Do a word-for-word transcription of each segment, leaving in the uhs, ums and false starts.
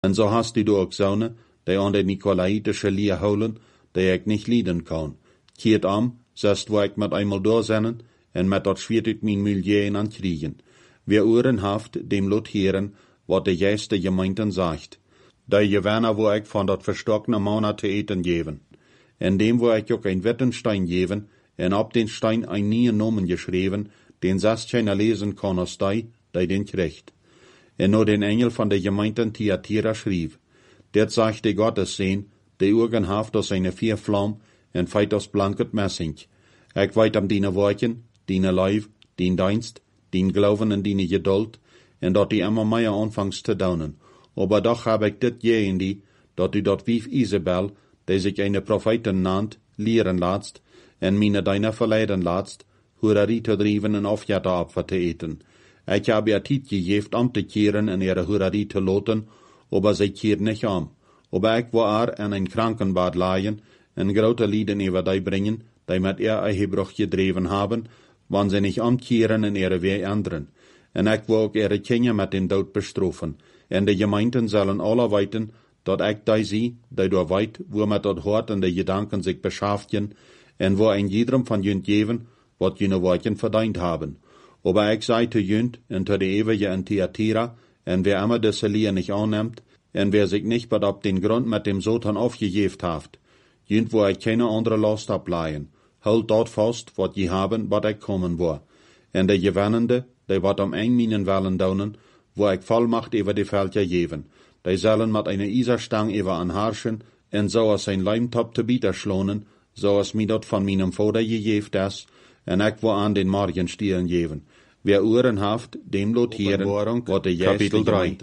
En zo hast die du ook zonen, die aan de Nicolaitische leer houden, die ik niet lieden kan. Keert am, zest wo ik met eenmaal doorzennen, en met dat schwiert ik mijn milieu aan kriegen. Wer Ohren haft, dem lot heren, wat de juiste gemeenten zegt. Die gewennen wo ik van dat verstockene Manna te eten geven. En dem wo ik ook een wetten stein geven, en op den stein een nieuwe nomen geschreven, den zest keiner lesen kan als die, die den krijgt. En no den Engel van de gemeenten Thyatira schreef, dit zegt de Gottes zijn, de Ogen haft als eine vier vlam, en feit als blanket messing. Ik weet am diene woorden, diene lijf, dien dienst, dien glauben en diene geduld, en dat die immer meer aanvangt te daunen. Aber doch heb ik dit je die, dat u dat wief Isabel, die zich eine Propheten nannt, leren laatst, en mine deine verleiden laatst, Hurerie te drijven en afjata te eten. Ik heb ihr tijd gegeven om te keren en ihre Hurerie te loten, aber sie keert nicht om. Aber ik wil haar in een krankenbad laaien, en grote lieden over die brengen, die met ihr Ehebruch gedreven haben, wann sie nicht omkeren en ihre Weg ändern. En ik wil ook ihre Kinder met den dood bestrafen. En de gemeenten zullen alle weten, dat ik die zie, die door weet, wo met dat hart en de gedanken zich beschäftigen, en wo ein jedem van junt geven, wat jene woorden verdient haben. Aber ik zei te junt en te de eeuwige in Thyatira, en wer immer diese Lehr nicht annimmt, en wer sich nicht bad op den Grund mit dem Satan aufgegeft haft, junt wo ich keine andere Last ableihen, hult dort fast, wat je haben, wat ik kommen wo. En de gewennende, die wat om ein minen willen daunen, wo ik volmacht über die Völker geven, die zullen mit einer Iserstang über anharschen, en so als sein Leimtop te bieten schlonen, so als mir dat von meinem Vater gegeft is, en ik wo an den Morgenstieren geven. Wer Ohren haft, dem lotieren, wat de Kapitel drei.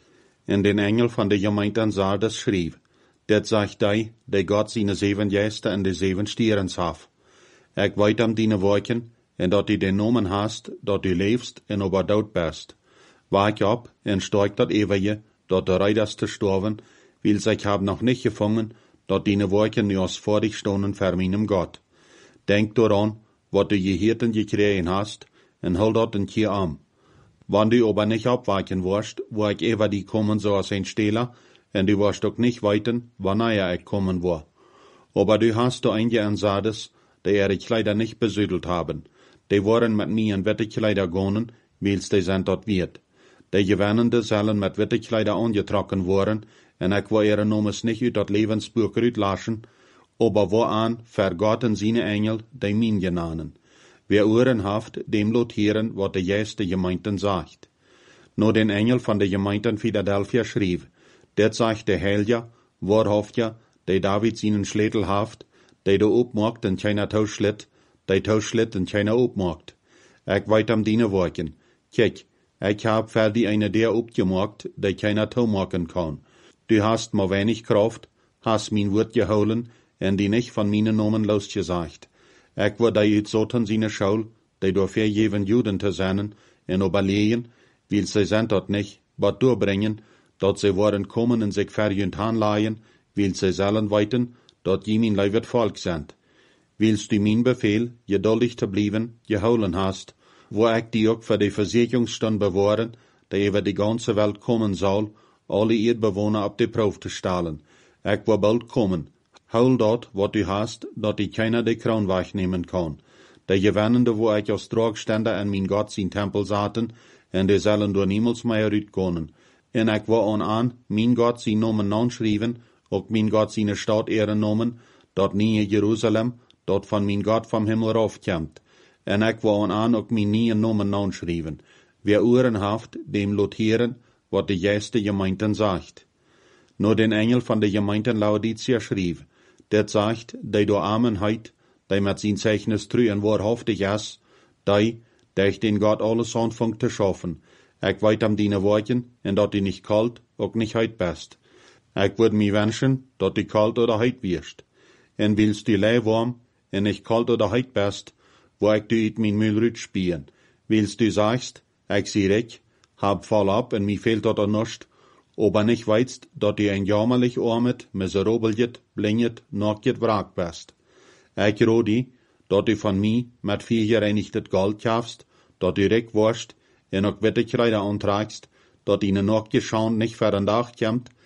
En den Engel van de gemeenten Sardes schreef, dit zegt die, die Gott seine zeven Gäste en de zeven Stieren haf. Ik weet am diene woorden, en dat die den Nomen hast, dat du leefst en ober dood bist. Waak op en steig dat eeuwige, dat de Reiders te sterven, wil sich hab noch nicht gefangen, dat diene woorden nu als vor dich stonden voor meinem Gott. Denk daran, wat du gehirten gekregen hast, en hol dat een keer am. Wann du aber nicht abweichen wirst, wo ich über die kommen so als ein Stehler, en du wirst auch nicht weiten, wann er ich kommen war. Aber du hast du einige an Sardes, die ihre Kleider nicht besüdelt haben. Die waren mit mir in witte Kleider gegangen, weils die sind dort wird. Die Gewannende sollen mit witte Kleider angetrocken worden, en ich will ihre Nomes nicht uit dat Lebensbuch uitlassen, aber wo an, für Gott und seine Engel, die min genanen. Wer Ohren haft, dem lot heren, wat de juiste gemeenten sagt. No den Engel van de gemeenten Philadelphia schreef, dit zegt de Heilige, waarhaft ja, die David seinen Schlätel haft, die de opmaakt en keiner tauschlit, die tauschlit en keiner opmaakt. Ik weet am diene woorden. Kijk, ik heb voor die eine der opgemaakt, die keiner taumaken kan. Du hast maar wenig Kraft, hast mein Wort gehouden, en die nicht van meine Nomen losgesagt. Ik word die uit Satan seine Schuld, die door vergeven Juden te zijn, en überlegen, wil sie sind dort nicht, wat doorbrengen, dat sie worden kommen en sich verjunt aanlaaien, wil sie zullen weten, dat je mijn leiwet volk sind. Willst du mein Befehl, geduldig te blijven, gehouden hast, wo ik die ook voor de Versicherungsstund bewahren, die über die ganze Welt kommen soll, alle Erdbewohner op de Proef te stellen. Ik wil bald kommen. Hol dat, wat du hast, dat die keiner de Kroon wegnehmen kann. De Gewannende, wo ich als Tragständer an mein Gott sein Tempel zaten, en die sollen door niemals mehr uitkomen. En ik wil aan aan, mein Gott sein Nomen aanschrijven, ook mein Gott seine Stadt ehren nomen, dat nieuwe Jerusalem, dat van mein Gott vom Himmel raufkommt. En ik wil aan aan ook mein nieuwe Nomen aanschrijven. Wer Ohren haft, dem lot heren, wat de juiste gemeenten sagt. No den Engel van de gemeenten Laodicea schreef, dit sagt, die door Amenheid, die met zijn Zeichnis true en waarhaftig is, die, die den Gott alles aanvangt te schaffen. Ik weet am diene woorden, en dat die nicht kalt, ook nicht heit bist. Ik würde mir wünschen, dat die kalt oder heit wirst. En willst du lei warm, en nicht kalt oder heit bist, wo ik du uit mein Mühlrüt spielen. Willst du sagst, ik zie ich, hab voll ab, en mir fehlt dat er nischt, aber nicht weißt, dat du ein jammerlich armet, miserabeljet, blinget, nacket wraak bist. Ich rodi, dat du von mir mit vier gereinigtet Gold kaufst, dat du reck warst, en auch witte Kleider antragst, dat ihnen noch geschaut nicht für den Tag kommt,